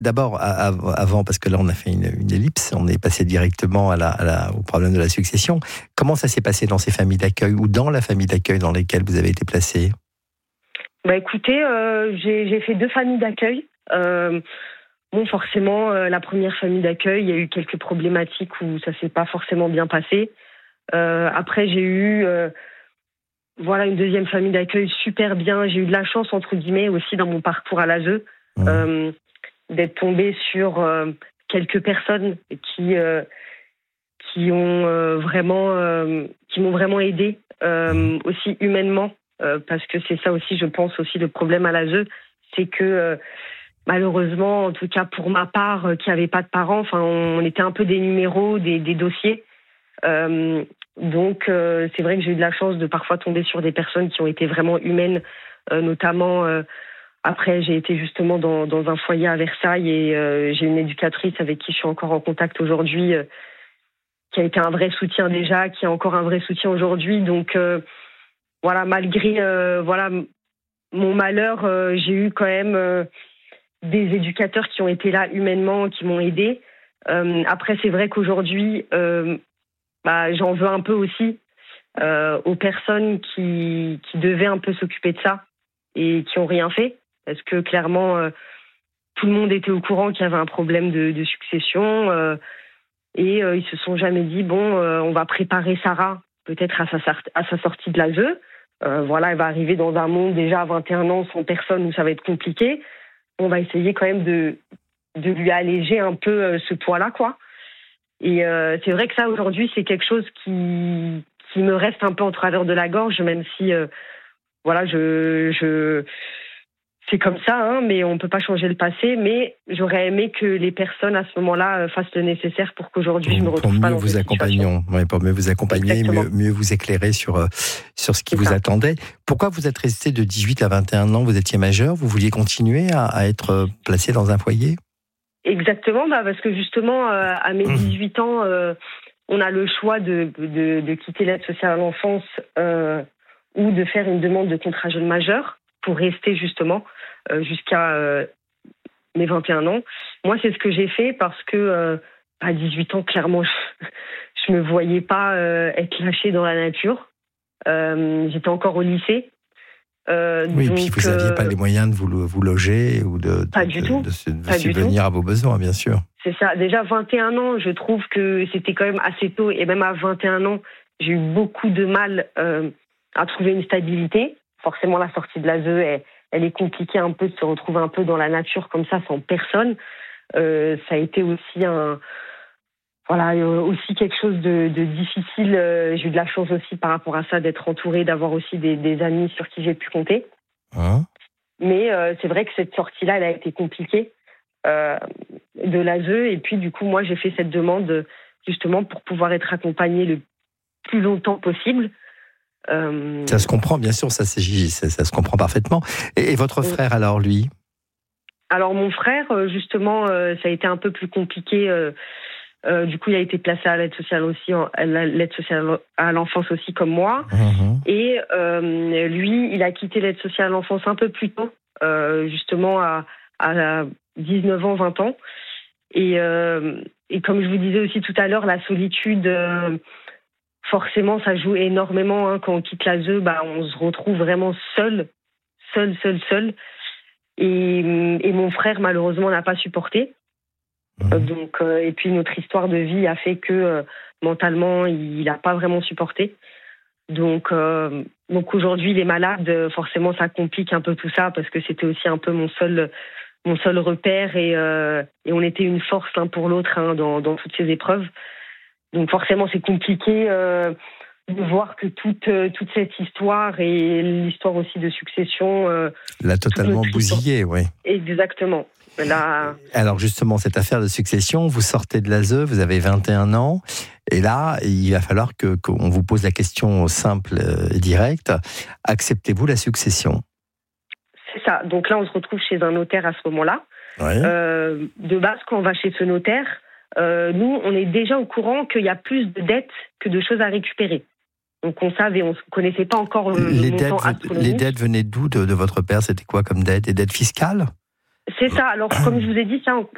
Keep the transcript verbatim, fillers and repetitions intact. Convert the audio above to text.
d'abord, à, à, avant, parce que là on a fait une, une ellipse, on est passé directement à la, à la, au problème de la succession. Comment ça s'est passé dans ces familles d'accueil ou dans la famille d'accueil dans lesquelles vous avez été placé? Bah écoutez, euh, j'ai, j'ai fait deux familles d'accueil. Euh, bon, forcément, euh, la première famille d'accueil, il y a eu quelques problématiques où ça s'est pas forcément bien passé. Euh, après, j'ai eu euh, voilà une deuxième famille d'accueil super bien. J'ai eu de la chance entre guillemets aussi dans mon parcours à l'A S E mmh. euh, d'être tombée sur euh, quelques personnes qui euh, qui ont euh, vraiment euh, qui m'ont vraiment aidée euh, aussi humainement euh, parce que c'est ça aussi, je pense aussi le problème à l'A S E, c'est que euh, malheureusement, en tout cas pour ma part, euh, qui n'avait pas de parents, enfin on était un peu des numéros, des, des dossiers. Euh, donc euh, c'est vrai que j'ai eu de la chance de parfois tomber sur des personnes qui ont été vraiment humaines, euh, notamment euh, après j'ai été justement dans, dans un foyer à Versailles et euh, j'ai une éducatrice avec qui je suis encore en contact aujourd'hui, euh, qui a été un vrai soutien déjà, qui est encore un vrai soutien aujourd'hui. Donc euh, voilà, malgré euh, voilà mon malheur, euh, j'ai eu quand même euh, des éducateurs qui ont été là humainement, qui m'ont aidé. Euh, après c'est vrai qu'aujourd'hui euh, Bah, j'en veux un peu aussi euh, aux personnes qui, qui devaient un peu s'occuper de ça et qui n'ont rien fait. Parce que clairement, euh, tout le monde était au courant qu'il y avait un problème de, de succession euh, et euh, ils se sont jamais dit, bon, euh, on va préparer Sarah peut-être à sa, à sa sortie de l'A S E. Euh, voilà, elle va arriver dans un monde déjà à vingt et un ans sans personne où ça va être compliqué. On va essayer quand même de, de lui alléger un peu euh, ce poids-là, quoi. Et euh, c'est vrai que ça, aujourd'hui, c'est quelque chose qui, qui me reste un peu en travers de la gorge, même si, euh, voilà, je, je, c'est comme ça, hein, mais on ne peut pas changer le passé. Mais j'aurais aimé que les personnes, à ce moment-là, fassent le nécessaire pour qu'aujourd'hui, je me retrouve pas dans cette situation. Pour mieux vous accompagner, ouais, pour mieux vous accompagner, mieux, mieux vous éclairer sur, euh, sur ce qui c'est vous ça. attendait. Pourquoi vous êtes resté de dix-huit à vingt et un ans? Vous étiez majeur, vous vouliez continuer à, à être placé dans un foyer? Exactement, bah parce que justement, euh, à mes dix-huit ans, euh, on a le choix de, de, de quitter l'aide sociale à l'enfance euh, ou de faire une demande de contrat jeune majeur pour rester justement euh, jusqu'à euh, mes vingt et un ans. Moi, c'est ce que j'ai fait parce que euh, à dix-huit ans, clairement, je ne me voyais pas euh, être lâchée dans la nature. Euh, j'étais encore au lycée. Euh, oui, donc, et puis vous n'aviez euh, pas les moyens de vous, vous loger ou de, pas de, du de, tout. de, de, de pas subvenir à vos besoins, bien sûr. C'est ça. Déjà, vingt et un ans, je trouve que c'était quand même assez tôt. Et même à vingt et un ans, j'ai eu beaucoup de mal euh, à trouver une stabilité. Forcément, la sortie de l'A S E, elle, elle est compliquée un peu de se retrouver un peu dans la nature comme ça, sans personne. Euh, ça a été aussi un... Voilà, aussi quelque chose de, de difficile. J'ai eu de la chance aussi par rapport à ça d'être entourée, d'avoir aussi des, des amis sur qui j'ai pu compter. Hein? Mais euh, c'est vrai que cette sortie-là, elle a été compliquée euh, de l'A S E. Et puis, du coup, moi, j'ai fait cette demande justement pour pouvoir être accompagnée le plus longtemps possible. Euh... Ça se comprend, bien sûr, ça, c'est, ça, ça se comprend parfaitement. Et, et votre frère, alors, lui? Alors, mon frère, justement, euh, ça a été un peu plus compliqué. Euh, Euh, du coup, il a été placé à l'aide sociale aussi, à l'aide sociale à l'enfance aussi comme moi. Mmh. Et euh, lui, il a quitté l'aide sociale à l'enfance un peu plus tôt, euh, justement à, à dix-neuf ans, vingt ans. Et, euh, et comme je vous disais aussi tout à l'heure, la solitude, euh, forcément, ça joue énormément. Hein, quand on quitte l'A S E, bah, on se retrouve vraiment seul, seul, seul, seul. Et, et mon frère, malheureusement, n'a pas supporté. Donc, euh, et puis notre histoire de vie a fait que euh, mentalement, il n'a pas vraiment supporté. Donc, euh, donc aujourd'hui, il est malade. Forcément, ça complique un peu tout ça parce que c'était aussi un peu mon seul, mon seul repère et, euh, et on était une force l'un pour l'autre hein, dans, dans toutes ces épreuves. Donc forcément, c'est compliqué euh, de voir que toute, toute cette histoire et l'histoire aussi de succession... Euh, l'a totalement bousillé, oui. Exactement. Là... Alors justement, cette affaire de succession, vous sortez de l'A S E, vous avez vingt et un ans, et là, il va falloir que, qu'on vous pose la question simple et directe, acceptez-vous la succession? C'est ça, donc là on se retrouve chez un notaire à ce moment-là. Oui. Euh, de base, quand on va chez ce notaire, euh, nous on est déjà au courant qu'il y a plus de dettes que de choses à récupérer. Donc on savait, on ne connaissait pas encore le, les le montant dettes, astronomique. Les dettes venaient d'où de, de votre père? C'était quoi comme dette? Des dettes fiscales? C'est ça. Alors, comme je vous ai dit, ça,